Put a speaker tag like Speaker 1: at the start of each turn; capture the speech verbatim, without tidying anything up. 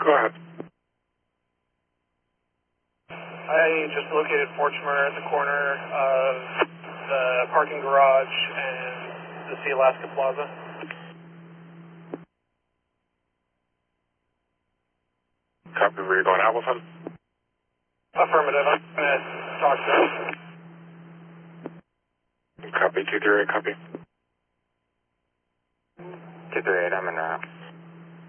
Speaker 1: go ahead.
Speaker 2: I just located Forchmer at the corner of the parking garage and the Sea Alaska Plaza.
Speaker 1: Copy, where you going, Appleton?
Speaker 2: Affirmative, I'm going to talk to them.
Speaker 1: Copy, two three eight, copy.
Speaker 3: two three eight, I'm in route.